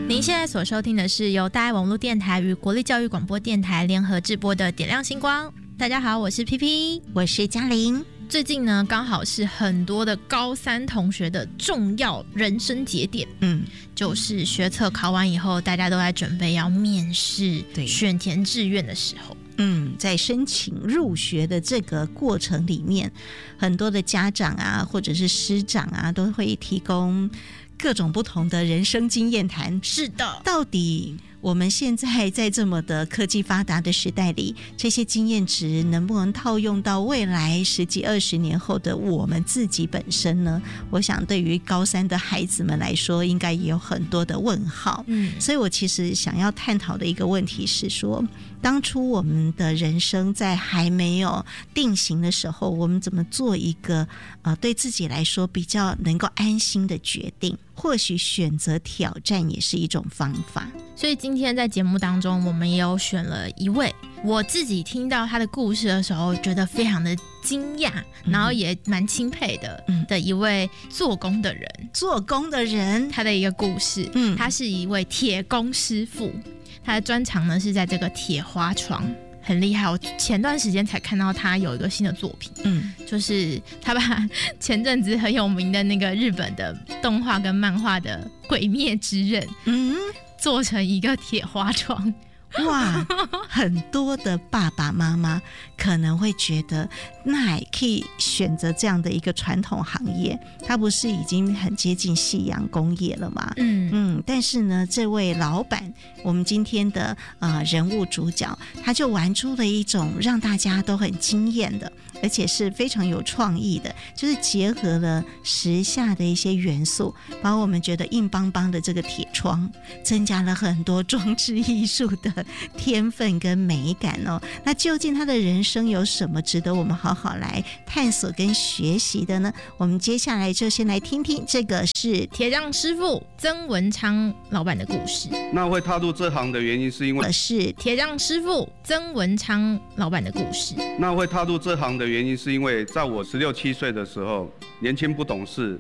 您现在所收听的是由大爱网络电台与国立教育广播电台联合制播的点亮星光。大家好，我是 PP， 我是嘉玲。 最近呢，刚好是很多的高三同学的重要人生节点，就是学测考完以后，大家都在准备要面试、选填志愿的时候。 在申请入学的这个过程里面，很多的家长啊，或者是师长啊，都会提供各种不同的人生经验谈。 是的， 到底我们现在在这么的科技发达的时代里，这些经验值能不能套用到未来10几20年后的我们自己本身呢？我想对于高三的孩子们来说，应该也有很多的问号。所以我其实想要探讨的一个问题是说，当初我们的人生在还没有定型的时候，我们怎么做一个对自己来说比较能够安心的决定？或许选择挑战也是一种方法。 所以今天在节目当中，我们也有选了一位我自己听到他的故事的时候觉得非常的惊讶，然后也蛮钦佩的一位做工的人，他的一个故事。他是一位铁工师傅，他的专长呢是在这个铁花窗，很厉害。我前段时间才看到他有一个新的作品，就是他把前阵子很有名的那个日本的动画跟漫画的《鬼灭之刃》做成一个铁花窗。 哇，很多的爸爸妈妈可能会觉得，那也可以选择这样的一个传统行业，它不是已经很接近夕阳工业了吗？但是呢，这位老板，我们今天的人物主角，他就玩出了一种让大家都很惊艳的，而且是非常有创意的，就是结合了时下的一些元素，把我们觉得硬邦邦的这个铁窗，增加了很多装置艺术的天分跟美感哦。那究竟他的人生有什么值得我们好好来探索跟学习的呢？我们接下来就先来听听这个是铁匠师傅曾文昌老板的故事。 那会踏入这行的原因是因为是铁匠师傅曾文昌老板的故事。 那会踏入这行的原因是因为在我16、17岁的时候，年轻不懂事，